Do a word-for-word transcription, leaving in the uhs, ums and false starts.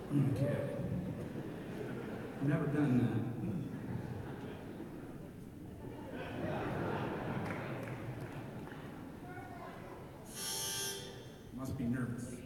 Okay. I've never done that. Must be nervous.